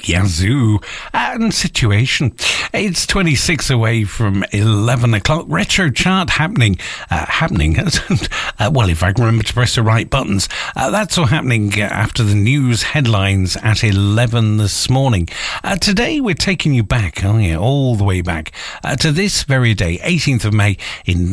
Yazoo and Situation. It's 26 away from 11 o'clock. Retro chart happening. Well, if I can remember to press the right buttons. That's all happening after the news headlines at 11 this morning. Today we're taking you back, all the way back to this very day, 18th of May in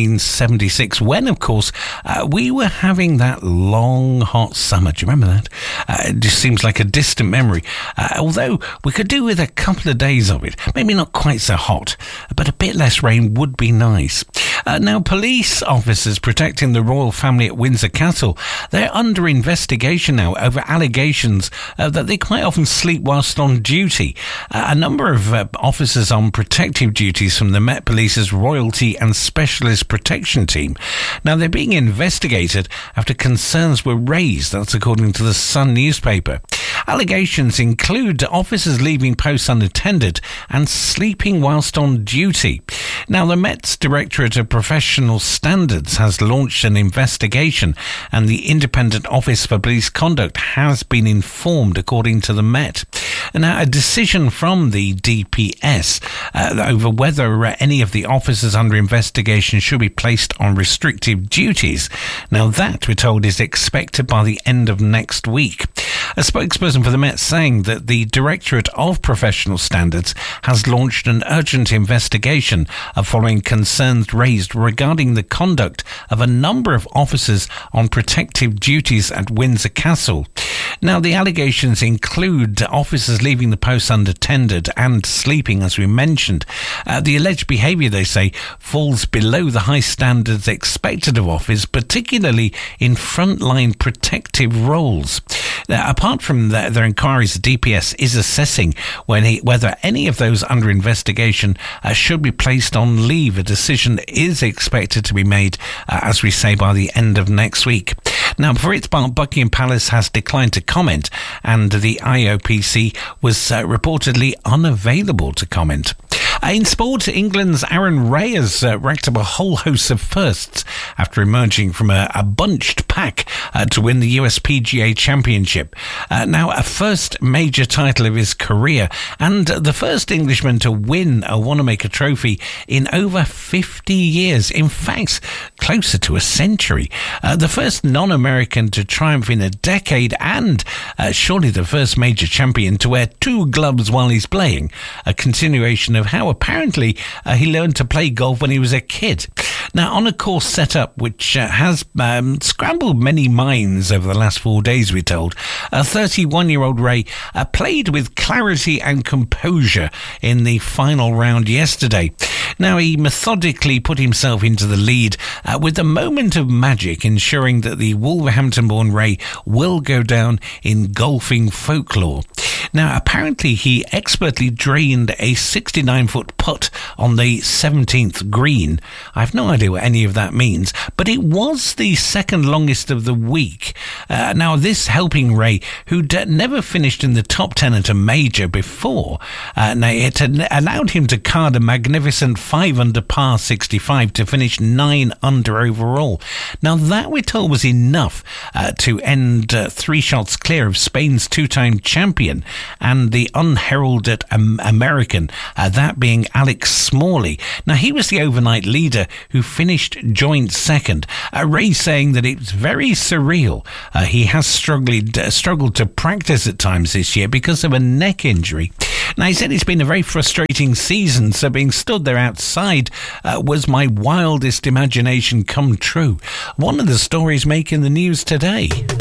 1976, when, of course, we were having that long, hot summer. Do you remember that? It just seems like a distant memory. Although we could do with a couple of days of it. Maybe not quite so hot, but a bit less rain would be nice. Now, police officers protecting the royal family at Windsor Castle, they're under investigation now over allegations that they quite often sleep whilst on duty. A number of officers on protective duties from the Met Police's Royalty and Specialist Protection Team. Now, they're being investigated after concerns were raised. That's according to the Sun newspaper. Allegations include officers leaving posts unattended and sleeping whilst on duty. Now, the Met's Directorate of Professional Standards has launched an investigation, and the Independent Office for Police Conduct has been informed, according to the Met. Now, a decision from the DPS over whether any of the officers under investigation should be placed on restrictive duties. Now, that, we're told, is expected by the end of next week. A spokesperson for the Met saying that the Directorate of Professional Standards has launched an urgent investigation following concerns raised regarding the conduct of a number of officers on protective duties at Windsor Castle. Now, the allegations include officers leaving the post unattended and sleeping, as we mentioned. The alleged behaviour, they say, falls below the high standards expected of officers, particularly in frontline protective roles. Now, apart from their inquiries, the DPS is assessing whether any of those under investigation should be placed on leave. A decision is expected to be made, as we say, by the end of next week. Now, for its part, Buckingham Palace has declined to comment, and the IOPC was reportedly unavailable to comment. In sport, England's Aaron Ray has racked up a whole host of firsts after emerging from a bunched pack to win the US PGA Championship. Now, a first major title of his career, and the first Englishman to win a Wanamaker Trophy in over 50 years. In fact, closer to a century. The first non-American to triumph in a decade, and surely the first major champion to wear two gloves while he's playing. A continuation of how apparently he learned to play golf when he was a kid. Now, on a course set up which has scrambled many minds over the last 4 days, we're told, a 31-year-old Ray played with clarity and composure in the final round yesterday. Now, he methodically put himself into the lead with a moment of magic, ensuring that the Wolverhampton-born Ray will go down in golfing folklore. Now, apparently he expertly drained a 69-foot putt on the 17th green. I have no idea what any of that means, but it was the second longest of the week. Now, this helping Ray, who'd never finished in the top 10 at a major before, it allowed him to card a magnificent 5 under par 65 to finish 9 under overall. Now, that, we're told, was enough to end 3 shots clear of Spain's two-time champion and the unheralded American, that being Alex Smalley. Now, he was the overnight leader who finished joint second. Ray saying that it's very surreal. He has struggled to practice at times this year because of a neck injury. Now, he said it's been a very frustrating season, so being stood there outside was my wildest imagination come true. One of the stories making the news today.